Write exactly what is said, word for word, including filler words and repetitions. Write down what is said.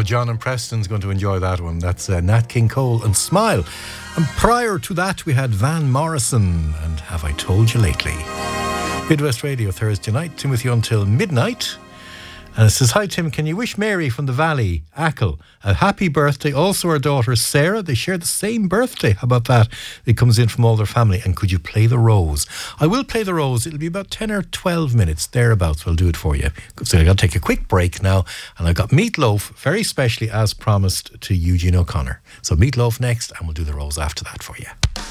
John and Preston's going to enjoy that one. That's uh, Nat King Cole and Smile. And prior to that, we had Van Morrison and Have I Told You Lately? Midwest Radio Thursday night, Tim with you until midnight. And it says, hi Tim, can you wish Mary from the Valley, Achill, a happy birthday? Also her daughter Sarah, they share the same birthday. How about that? It comes in from all their family. And could you play the Rose? I will play the Rose. It'll be about ten or twelve minutes, thereabouts. We'll do it for you. So I've got to take a quick break now. And I've got Meatloaf, very specially as promised, to Eugene O'Connor. So Meatloaf next, and we'll do the Rose after that for you.